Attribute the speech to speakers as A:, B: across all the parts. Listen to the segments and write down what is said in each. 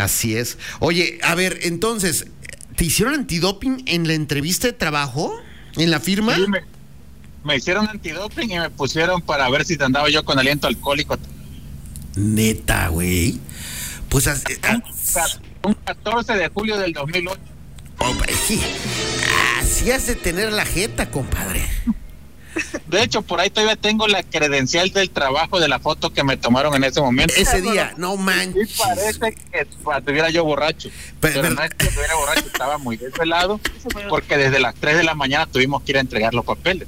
A: Así es. Oye, a ver, entonces, ¿te hicieron antidoping en la entrevista de trabajo? ¿En la firma?
B: Sí, me hicieron antidoping y me pusieron para ver si andaba yo con aliento alcohólico.
A: Neta, güey. Pues
B: un 14 de julio del 2008.
A: Sí. Así has de tener la jeta, compadre.
B: De hecho, por ahí todavía tengo la credencial del trabajo de la foto que me tomaron en ese momento.
A: Ese día, no manches.
B: Sí, parece que estuviera yo borracho. Pero no es que estuviera borracho, estaba muy desvelado, porque desde las 3 de la mañana tuvimos que ir a entregar los papeles.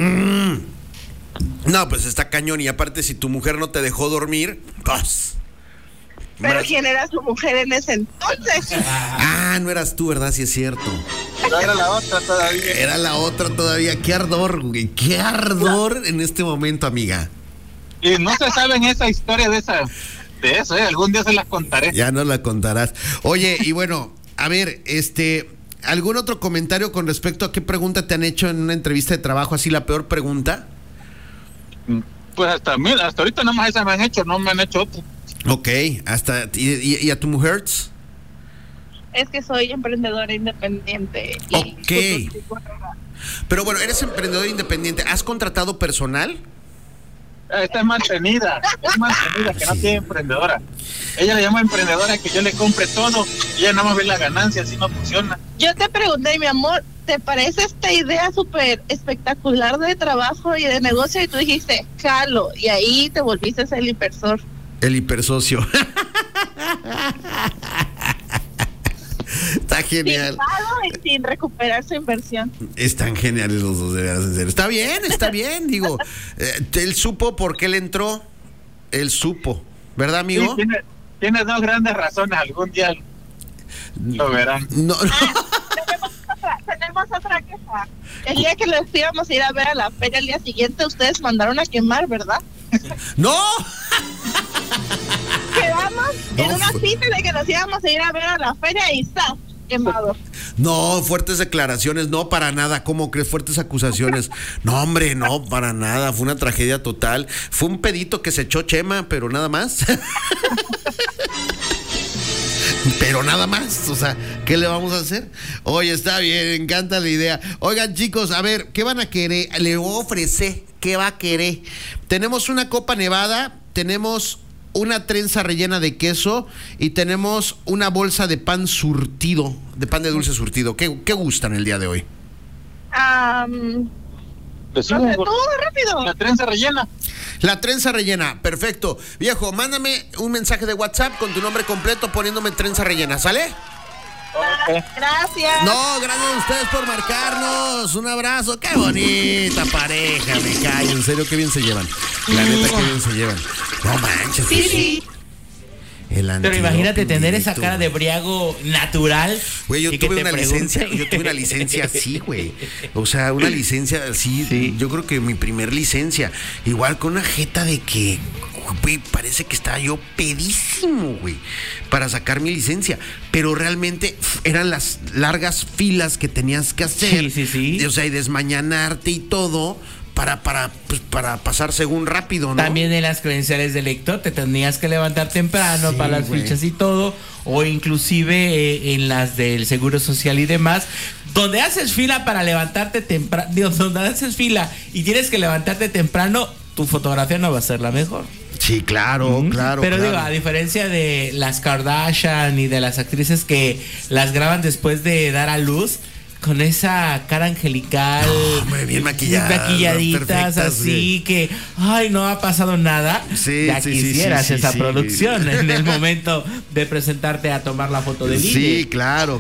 A: No, pues está cañón. Y aparte, si tu mujer no te dejó dormir, pues...
C: Pero ¿quién era su mujer en ese entonces?
A: No eras tú, ¿verdad? Sí es cierto.
B: No, era la otra todavía.
A: Era la otra todavía. Qué ardor, güey. Qué ardor en este momento, amiga.
B: Y no se saben esa historia de eso, algún día se las contaré.
A: Ya no la contarás. Oye, y bueno, a ver, ¿algún otro comentario con respecto a qué pregunta te han hecho en una entrevista de trabajo? Así la peor pregunta.
B: Pues hasta ahorita nomás esa me han hecho, no me han hecho otra.
A: Ok, ¿y a tu mujer?
C: Es que soy emprendedora independiente.
A: Ok. Pero bueno, eres emprendedora independiente. ¿Has contratado personal?
B: Esta es mantenida, que no tiene emprendedora. Ella le llama emprendedora que yo le compre todo y ella nada más ve la ganancia, así no funciona.
C: Yo te pregunté, mi amor, ¿te parece esta idea súper espectacular de trabajo y de negocio? Y tú dijiste, jalo, y ahí te volviste el hipersor.
A: El hipersocio. Está genial.
C: Sin pago y sin recuperar su inversión.
A: Están geniales los dos, de veras, en serio. Está bien, digo. Él supo por qué él entró. Él supo, ¿verdad, amigo?
B: Sí, tiene dos grandes razones. Algún día lo verán.
A: No.
C: Tenemos otra queja. El día que los íbamos a ir a ver a la feria, el día siguiente ustedes mandaron a quemar, ¿verdad?
A: ¡No!
C: Quedamos en una cita de que nos íbamos a ir a ver a la feria y está quemado.
A: No, fuertes declaraciones, no, para nada. ¿Cómo crees? Fuertes acusaciones. No, hombre, no, para nada. Fue una tragedia total. Fue un pedito que se echó Chema, pero nada más. Pero nada más, o sea, ¿qué le vamos a hacer? Oye, está bien, me encanta la idea. Oigan, chicos, a ver, ¿qué van a querer? Le voy a ofrecer, ¿qué va a querer? Tenemos una copa nevada, tenemos una trenza rellena de queso y tenemos una bolsa de pan surtido, de pan de dulce surtido. ¿Qué gustan el día de hoy?
C: Todo rápido.
B: La trenza rellena.
A: La trenza rellena, perfecto. Viejo, mándame un mensaje de WhatsApp con tu nombre completo poniéndome trenza rellena, ¿sale?
B: Okay.
C: Gracias.
A: No, gracias a ustedes por marcarnos. Un abrazo. Qué bonita pareja, me cae. En serio, qué bien se llevan. La neta, qué bien se llevan. No manches.
C: Sí.
D: Pero imagínate tener esa cara de briago natural.
A: Güey, yo tuve una licencia así, güey. O sea, una licencia así. Sí. Yo creo que mi primer licencia. Igual con una jeta de que, güey, parece que estaba yo pedísimo, güey, para sacar mi licencia. Pero realmente eran las largas filas que tenías que hacer. Sí. O sea, y desmañanarte y todo. Para pasar según rápido, ¿no?
D: También en las credenciales de lector te tenías que levantar temprano para las fichas y todo, o inclusive en las del Seguro Social y demás, donde haces fila para levantarte temprano, donde haces fila y tienes que levantarte temprano, tu fotografía no va a ser la mejor.
A: Sí, claro.
D: Pero digo, a diferencia de las Kardashian y de las actrices que las graban después de dar a luz, con esa cara angelical,
A: bien maquilladitas,
D: así que, ay, no ha pasado nada. Ya quisieras esa producción en el momento de presentarte a tomar la foto del INE.
A: Sí, claro.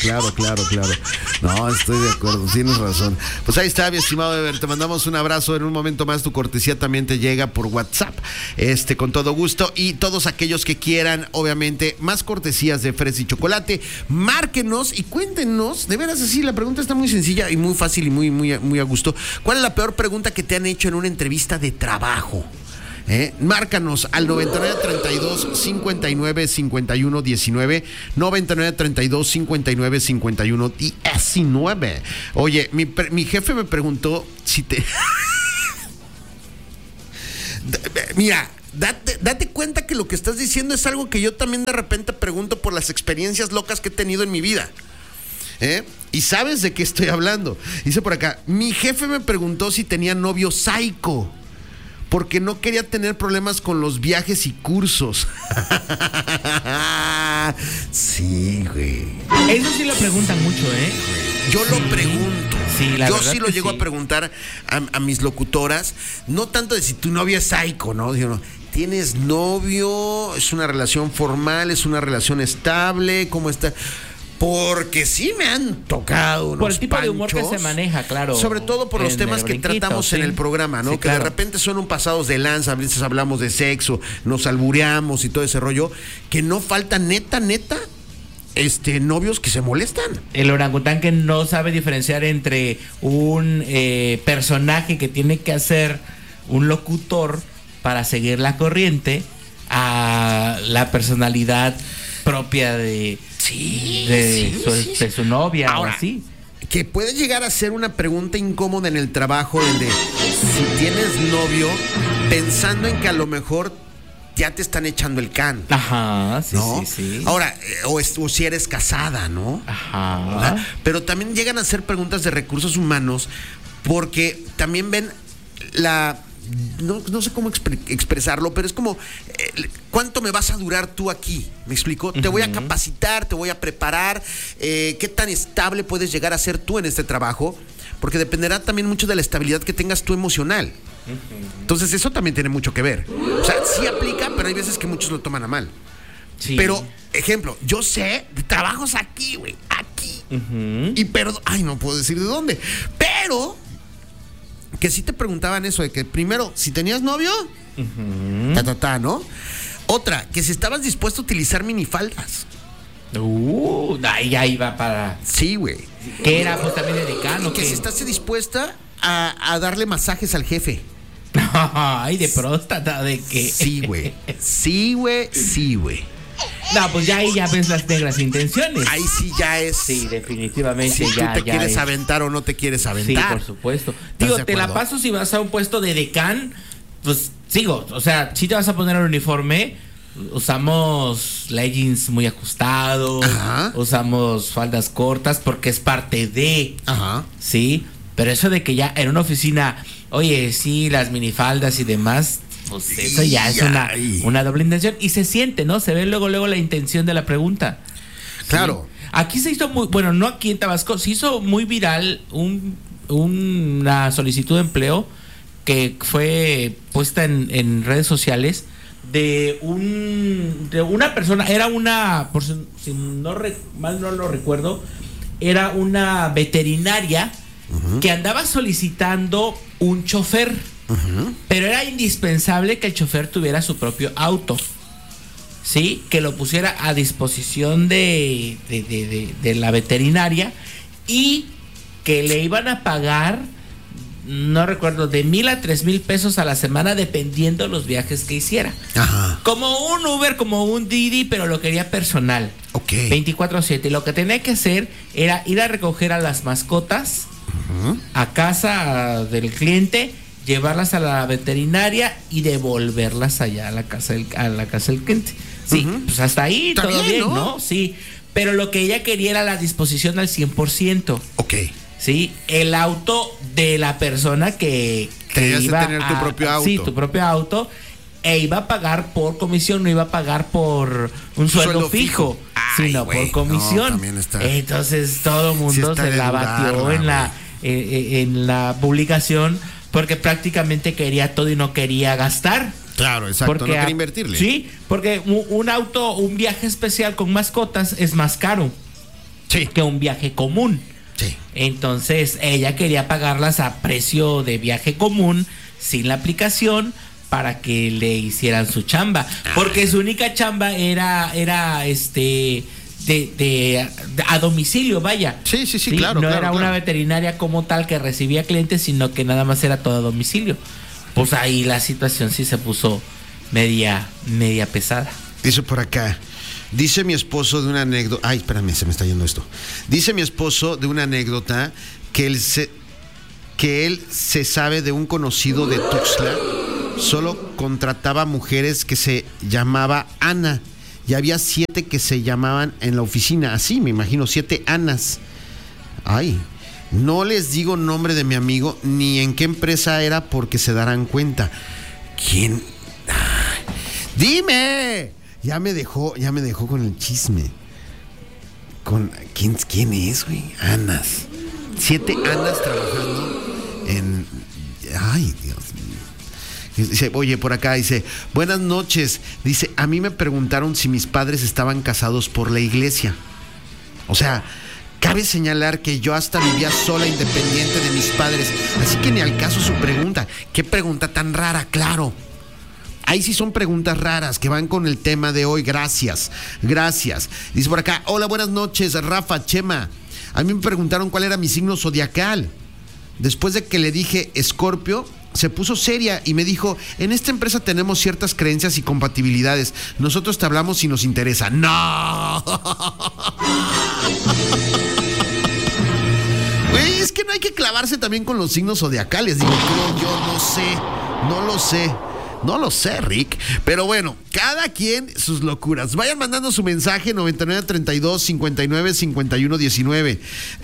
A: No, estoy de acuerdo, tienes razón. Pues ahí está, mi estimado Ever, te mandamos un abrazo. En un momento más tu cortesía también te llega por WhatsApp, con todo gusto. Y todos aquellos que quieran, obviamente, más cortesías de fresa y chocolate, márquenos y cuéntenos, de veras así. La pregunta está muy sencilla y muy fácil y muy a gusto. ¿Cuál es la peor pregunta que te han hecho en una entrevista de trabajo? Márcanos al 9932-595119, 9932-595119. Oye, mi jefe me preguntó si te... Mira, date cuenta que lo que estás diciendo es algo que yo también de repente pregunto por las experiencias locas que he tenido en mi vida. Y sabes de qué estoy hablando. Dice por acá, mi jefe me preguntó si tenía novio psycho porque no quería tener problemas con los viajes y cursos. Sí, güey.
D: Eso sí lo preguntan mucho,
A: Yo lo pregunto.
D: Sí,
A: yo sí lo llego a preguntar a mis locutoras, no tanto de si tu novia es psycho, ¿no? Digo, no, ¿tienes novio? ¿Es una relación formal? ¿Es una relación estable? ¿Cómo está? Porque sí me han tocado unos
D: por el tipo
A: panchos,
D: de humor que se maneja, claro.
A: sobre todo por los temas que tratamos en el programa, ¿no?
D: Sí,
A: que de repente son un pasados de lanza, a veces hablamos de sexo, nos albureamos y todo ese rollo, que no falta neta, novios que se molestan.
D: El orangután que no sabe diferenciar entre un personaje que tiene que hacer un locutor para seguir la corriente a la personalidad propia de su novia.
A: Ahora,
D: o así.
A: Que puede llegar a ser una pregunta incómoda en el trabajo, donde si tienes novio, pensando en que a lo mejor ya te están echando el can.
D: Ajá, sí,
A: ¿no?
D: sí.
A: Ahora, o si eres casada, ¿no?
D: Ajá.
A: ¿verdad? Pero también llegan a ser preguntas de recursos humanos, porque también ven no sé cómo expresarlo, pero es como, ¿cuánto me vas a durar tú aquí? ¿Me explico? Te voy a capacitar, te voy a preparar, ¿qué tan estable puedes llegar a ser tú en este trabajo? Porque dependerá también mucho de la estabilidad que tengas tú emocional. Entonces eso también tiene mucho que ver. O sea, sí aplica, pero hay veces que muchos lo toman a mal.
D: Sí.
A: Pero, ejemplo, yo sé de trabajos aquí, güey, aquí. Y perdón, no puedo decir de dónde, pero que sí te preguntaban eso, de que primero, si tenías novio, ¿no? Otra, que si estabas dispuesto a utilizar minifaldas.
D: Ahí ya iba para...
A: Sí, güey.
D: Que era pues también de decano.
A: Que si estás dispuesta a darle masajes al jefe.
D: Ay, de próstata, ¿de qué?
A: Sí, güey. Sí, güey. Sí, güey.
D: No, pues ya ahí ya ves las negras intenciones.
A: Ahí sí ya es.
D: Sí, definitivamente
A: Si
D: ya.
A: tú te quieres
D: es.
A: aventar o no te quieres aventar.
D: Sí, por supuesto. Digo, te la paso si vas a un puesto de decán, pues sigo. O sea, si te vas a poner el uniforme, usamos leggings muy ajustados, usamos faldas cortas porque es parte de. Ajá. Sí, pero eso de que ya en una oficina, oye, sí, las minifaldas y demás, pues eso ya es una doble intención. Y se siente, ¿no? Se ve luego la intención de la pregunta.
A: Claro.
D: ¿Sí? Aquí se hizo muy, bueno, no aquí en Tabasco, se hizo muy viral una solicitud de empleo que fue puesta en redes sociales de una persona, era una, por si mal no lo recuerdo, era una veterinaria que andaba solicitando un chofer. Pero era indispensable que el chofer tuviera su propio auto, ¿sí? Que lo pusiera a disposición de la veterinaria y que le iban a pagar, no recuerdo, de 1,000 a 3,000 pesos a la semana, dependiendo los viajes que hiciera. Ajá. Como un Uber, como un Didi, pero lo quería personal. Ok. 24/7. Y lo que tenía que hacer era ir a recoger a las mascotas a casa del cliente, llevarlas a la veterinaria y devolverlas allá a la casa del cliente. Sí, pues hasta ahí está todo bien, ¿no? Sí, pero lo que ella quería era la disposición al 100%. Ok. Sí, el auto de la persona que iba
A: tener tu propio auto.
D: Sí, tu propio auto, e iba a pagar por comisión, no iba a pagar por un sueldo fijo, sino por comisión. No, entonces todo el mundo se la batió en la publicación, porque prácticamente quería todo y no quería gastar.
A: Claro, exacto, porque, no quería invertirle.
D: Sí, porque un viaje especial con mascotas es más caro que un viaje común. Sí. Entonces ella quería pagarlas a precio de viaje común, sin la aplicación, para que le hicieran su chamba. Porque su única chamba era a domicilio, vaya. Sí, claro. No era una veterinaria como tal que recibía clientes, sino que nada más era todo a domicilio. Pues ahí la situación sí se puso media pesada.
A: Dice por acá, dice mi esposo de una anécdota. Ay, espérame, se me está yendo esto. Dice mi esposo de una anécdota que él se sabe de un conocido de Tuxtla solo contrataba mujeres que se llamaba Ana. Y había 7 que se llamaban en la oficina. Así, me imagino, 7 Anas. Ay, no les digo nombre de mi amigo ni en qué empresa era porque se darán cuenta. ¿Quién? Ay, ¡dime! Ya me dejó con el chisme. ¿Quién es, güey? Anas. 7 Anas trabajando en... Ay, Dios mío. Dice, oye, por acá dice, buenas noches. Dice, a mí me preguntaron si mis padres estaban casados por la iglesia. O sea, cabe señalar que yo hasta vivía sola, independiente de mis padres. Así que ni al caso su pregunta. ¿Qué pregunta tan rara? Claro. Ahí sí son preguntas raras que van con el tema de hoy. Gracias. Dice por acá, hola, buenas noches, Rafa, Chema. A mí me preguntaron cuál era mi signo zodiacal. Después de que le dije Escorpio, se puso seria y me dijo, en esta empresa tenemos ciertas creencias y compatibilidades. Nosotros te hablamos si nos interesa. ¡No! Güey, es que no hay que clavarse también con los signos zodiacales. Digo, yo no lo sé, Rick. Pero bueno, cada quien sus locuras. Vayan mandando su mensaje 9932 59 51 19.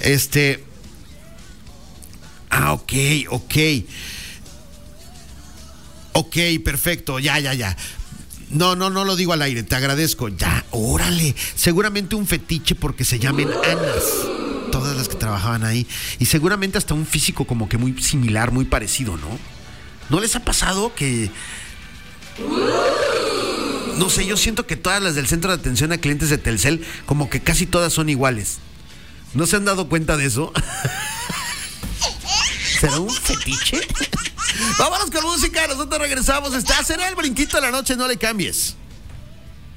A: Ok, perfecto, ya. No lo digo al aire, te agradezco. Ya, órale. Seguramente un fetiche porque se llamen Anas, todas las que trabajaban ahí. Y seguramente hasta un físico como que muy similar, muy parecido, ¿no? ¿No les ha pasado que... No sé, yo siento que todas las del centro de atención a clientes de Telcel, como que casi todas son iguales. ¿No se han dado cuenta de eso? ¿Será un fetiche? Vámonos con música, nosotros regresamos. Estás en el brinquito de la noche, no le cambies.